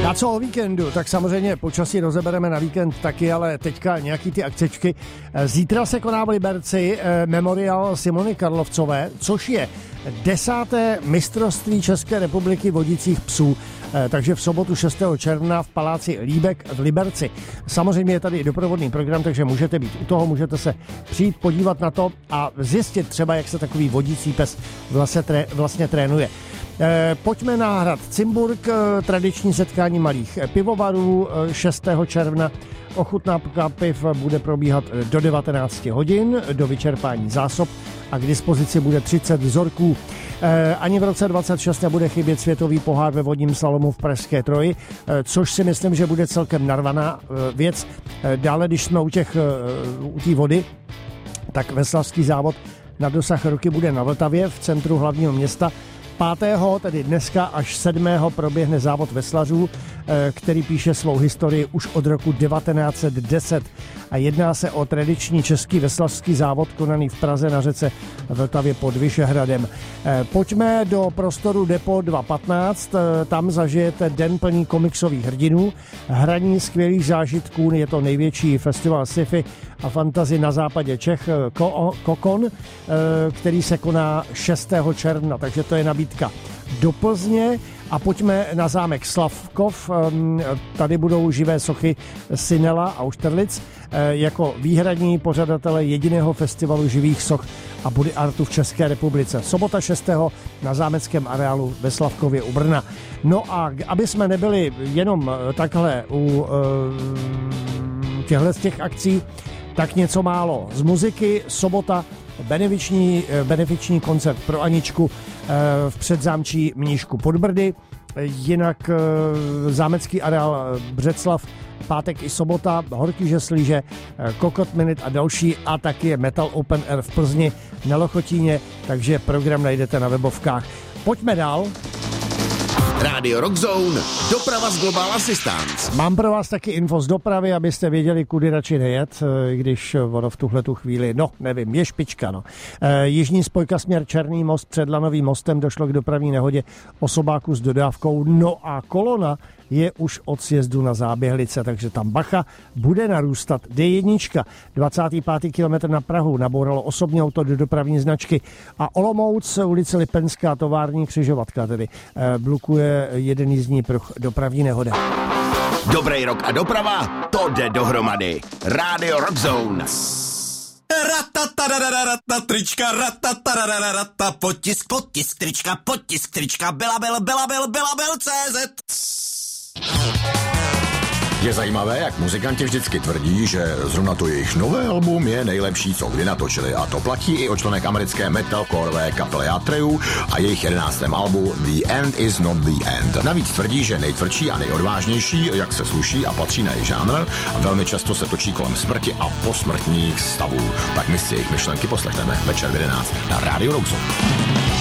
A co o víkendu? Tak samozřejmě počasí rozebereme na víkend taky, ale teďka nějaký ty akcečky. Zítra se koná v Liberci memoriál Simony Karlovcové, což je 10. mistrovství České republiky vodicích psů. Takže v sobotu 6. června v paláci Líbek v Liberci. Samozřejmě je tady i doprovodný program, takže můžete být u toho, můžete se přijít podívat na to a zjistit třeba, jak se takový vodící pes vlastně trénuje. Pojďme na hrad Cimburk, tradiční setkání malých pivovarů 6. června. Ochutnávka piv bude probíhat do 19 hodin, do vyčerpání zásob a k dispozici bude 30 vzorků. Ani v roce 26 nebude chybět světový pohár ve vodním slalomu v Pražské Troji, což si myslím, že bude celkem narvaná věc. Dále, když jsme u té vody, tak veslavský závod na dosah ruky bude na Vltavě v centru hlavního města. 5. tedy dneska až 7. proběhne závod veslařů, který píše svou historii už od roku 1910 a jedná se o tradiční český veslařský závod konaný v Praze na řece Vltavě pod Vyšehradem. Pojďme do prostoru Depo 215, tam zažijete den plný komiksových hrdinů, hraní skvělých zážitků, je to největší festival sci-fi a fantasy na západě Čech, Kokon, který se koná 6. června, takže to je nabídka do Plzně. A pojďme na zámek Slavkov, tady budou živé sochy Sinela a Austerlitz jako výhradní pořadatele jediného festivalu živých soch a body artu v České republice. Sobota 6. na zámeckém areálu ve Slavkově u Brna. No a aby jsme nebyli jenom takhle u těch akcí, tak něco málo z muziky. Sobota benefiční koncert pro Aničku v předzámčí Mníšku pod Brdy. Jinak zámecký areál Břeclav, pátek i sobota, Horký Žeslíže, Kokot Minute a další a taky je Metal Open Air v Plzni na Lochotíně, takže program najdete na webovkách. Pojďme dál. Rádio Rockzone, doprava z Global Assistance. Mám pro vás taky info z dopravy, abyste věděli, kudy radši nejet, když ono v tuhletu chvíli, nevím, je špička, Jižní spojka směr Černý most před Lanovým mostem došlo k dopravní nehodě osobáku s dodávkou, no a kolona je už od sjezdu na Záběhlice, takže tam bacha, bude narůstat. D1, 25. kilometr na Prahu, nabouralo osobní auto do dopravní značky a Olomouc, ulice Lipenská, tovární křižovatka, tedy blokuje jeden jízdní pruh, dopravní nehoda. Dobrý rok a doprava, to jde dohromady. Rádio Rockzone. Trička, potisk trička, Belabel.cz. Je zajímavé, jak muzikanti vždycky tvrdí, že zrovna to jejich nové album je nejlepší, co kdy natočili. A to platí i o členek americké metalcoreové kapely Atreyu a jejich 11. albu The End Is Not The End. Navíc tvrdí, že nejtvrdší a nejodvážnější, jak se sluší a patří na jejich žánr, a velmi často se točí kolem smrti a posmrtních stavů. Tak my si jejich myšlenky poslechneme večer v 11 na Radio Rockzone.